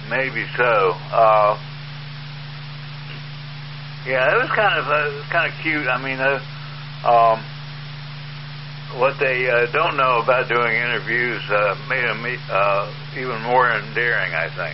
maybe so. Yeah, it was kind of cute. I mean, what they don't know about doing interviews made them even more endearing, I think.